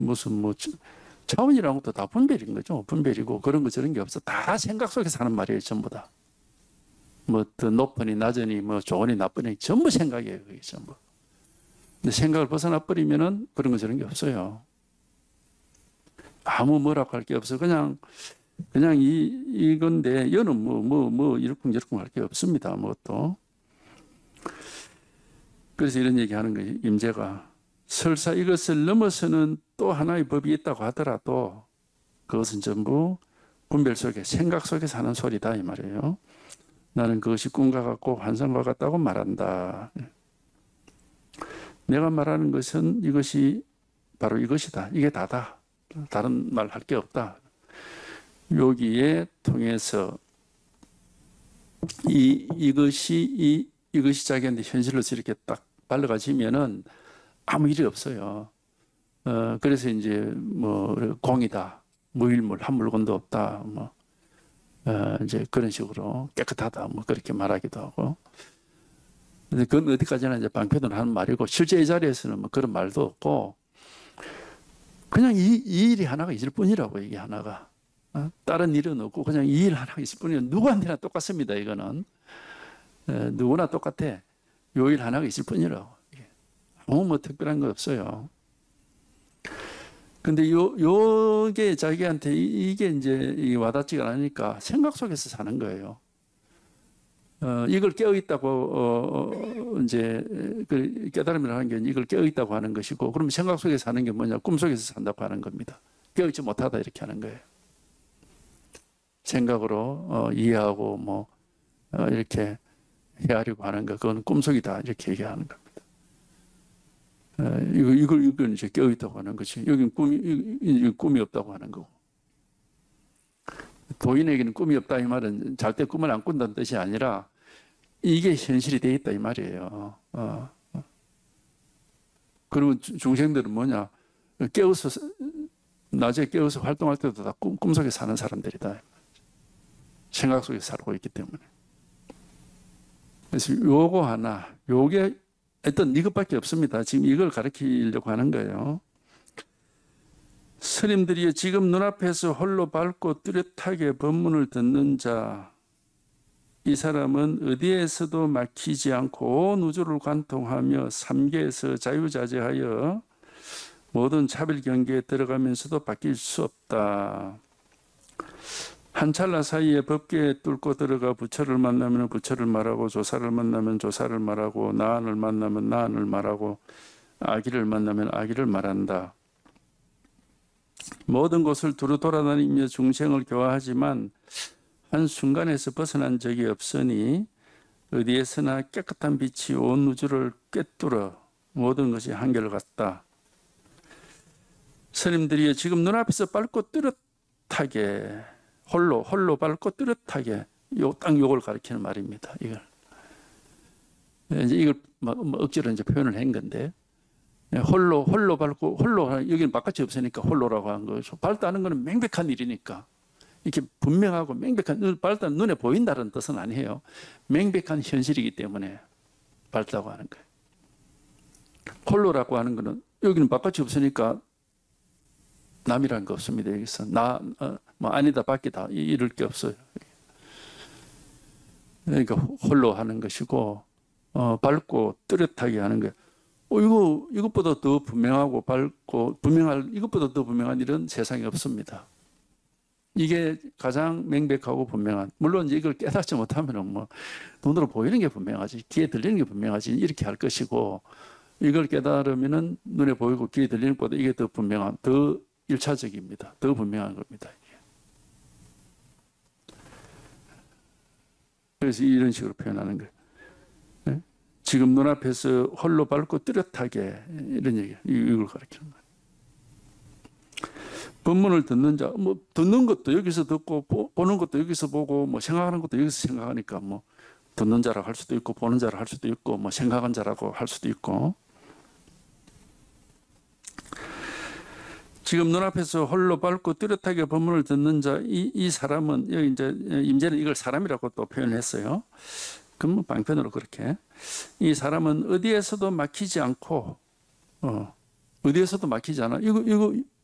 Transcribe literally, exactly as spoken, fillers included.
무슨 뭐 차원이라는 것도 다 분별인 거죠. 분별이고 그런 거 저런 게 없어. 다 생각 속에서 하는 말이에요. 전부 다. 뭐 더 높으니 낮으니 뭐 좋으니 나쁘니 전부 생각이에요. 그게 전부. 근데 생각을 벗어나 버리면은 그런 거 저런 게 없어요. 아무 뭐라고 할 게 없어. 그냥 그냥 이 이건데 여는 뭐 뭐 뭐 이렇쿵 저렇쿵 할 게 없습니다. 뭐 또. 그래서 이런 얘기하는 거예요. 임재가 설사 이것을 넘어서는 또 하나의 법이 있다고 하더라도 그것은 전부 분별 속에 생각 속에서 하는 소리다 이 말이에요. 나는 그것이 꿈과 같고 환상과 같다고 말한다. 내가 말하는 것은 이것이 바로 이것이다. 이게 다다. 다른 말 할 게 없다. 여기에 통해서 이 이것이 이 이것이 자기한테 현실로서 이렇게 딱 발라가지면은 아무 일이 없어요. 어, 그래서 이제 뭐 공이다, 무일물, 한 물건도 없다, 뭐 어, 이제 그런 식으로 깨끗하다, 뭐 그렇게 말하기도 하고. 근데 그건 어디까지나 이제 방패로 하는 말이고 실제 이 자리에서는 뭐 그런 말도 없고 그냥 이, 이 일이 하나가 있을 뿐이라고 이게 하나가. 어? 다른 일은 없고 그냥 이 일 하나가 있을 뿐이에요. 누구한테나 똑같습니다. 이거는 에, 누구나 똑같아. 요 일 하나가 있을 뿐이라고. 아무 뭐 특별한 거 없어요. 근데 요, 요게 자기한테 이게 이제 와닿지가 않으니까 생각 속에서 사는 거예요. 어, 이걸 깨어있다고, 어, 이제, 그 깨달음이라는 게 이걸 깨어있다고 하는 것이고, 그러면 생각 속에서 사는 게 뭐냐? 꿈 속에서 산다고 하는 겁니다. 깨어있지 못하다 이렇게 하는 거예요. 생각으로, 어, 이해하고, 뭐, 어, 이렇게 헤아리고 하는 거, 그건 꿈속이다 이렇게 얘기하는 겁니다. 이거, 이걸, 이건 이제 깨어있다고 하는 거지. 여긴 꿈이, 이, 꿈이 없다고 하는 거고. 도인에게는 꿈이 없다 이 말은 잘 때 꿈을 안 꾼다는 뜻이 아니라 이게 현실이 돼 있다 이 말이에요. 어. 그러면 중생들은 뭐냐? 깨어서, 낮에 깨어서 활동할 때도 다 꿈, 꿈속에 사는 사람들이다. 생각 속에 살고 있기 때문에. 그래서 요거 하나, 요게 일단 이것밖에 없습니다. 지금 이걸 가르치려고 하는 거예요. 스님들이 지금 눈앞에서 홀로 밝고 뚜렷하게 법문을 듣는 자, 이 사람은 어디에서도 막히지 않고 온 우주를 관통하며 삼계에서 자유자재하여 모든 차별 경계에 들어가면서도 바뀔 수 없다. 한 찰나 사이에 법계에 뚫고 들어가 부처를 만나면 부처를 말하고 조사를 만나면 조사를 말하고 나한을 만나면 나한을 말하고 아기를 만나면 아기를 말한다. 모든 곳을 두루 돌아다니며 중생을 교화하지만 한순간에서 벗어난 적이 없으니 어디에서나 깨끗한 빛이 온 우주를 꿰뚫어 모든 것이 한결같다. 스님들이 지금 눈앞에서 밝고 뚜렷하게 홀로 홀로 밝고 뚜렷하게 요 딱 요걸 가리키는 말입니다. 이걸 이제 이걸 막 억지로 이제 표현을 한 건데 홀로 홀로 밝고 홀로 여기는 바깥이 없으니까 홀로라고 한 거죠. 밝다는 것은 명백한 일이니까 이렇게 분명하고 명백한 밝다는 눈에 보인다는 뜻은 아니에요. 명백한 현실이기 때문에 밝다고 하는 거예요. 홀로라고 하는 것은 여기는 바깥이 없으니까 남이라는 거 없습니다. 여기서 나 어, 뭐 아니다 밖이다 이럴 게 없어요. 그러니까 홀로 하는 것이고 어, 밝고 뚜렷하게 하는 거예요. 어, 이거 이것보다 더 분명하고 밝고 분명할 이것보다 더 분명한 일은 세상에 없습니다. 이게 가장 명백하고 분명한. 물론 이걸 깨닫지 못하면은 뭐 눈으로 보이는 게 분명하지, 귀에 들리는 게 분명하지 이렇게 할 것이고 이걸 깨달으면은 눈에 보이고 귀에 들리는 것보다 이게 더 분명한, 더 일차적입니다. 더 분명한 겁니다. 그래서 이런 식으로 표현하는 거예요. 네? 지금 눈앞에서 홀로 밝고 뚜렷하게 이런 얘기, 이걸 가르치는 거예요. 법문을 듣는 자, 뭐 듣는 것도 여기서 듣고 보, 보는 것도 여기서 보고 뭐 생각하는 것도 여기서 생각하니까 뭐 듣는 자라고 할 수도 있고 보는 자라고 할 수도 있고 뭐 생각한 자라고 할 수도 있고. 지금 눈앞에서 홀로 밝고 뚜렷하게 법문을 듣는 자, 이, 이 사람은, 여기 이제 임재는 이걸 사람이라고 또 표현했어요. 그럼 뭐 방편으로 그렇게. 이 사람은 어디에서도 막히지 않고, 어, 어디에서도 막히잖아. 이거 이거